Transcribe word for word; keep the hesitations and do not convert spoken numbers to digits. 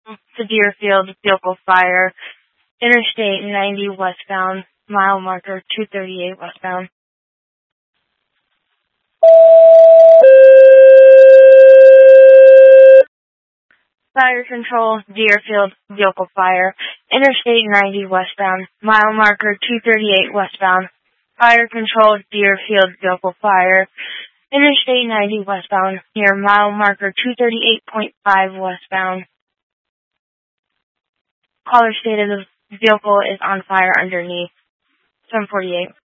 to Deerfield, vehicle fire, Interstate ninety westbound, mile marker two thirty-eight westbound. Fire control, Deerfield, vehicle fire, Interstate ninety westbound, mile marker two thirty-eight westbound. Fire control, Deerfield, vehicle fire, Interstate ninety westbound, near mile marker two thirty-eight point five westbound. Caller stated the vehicle is on fire underneath. seven forty-eight.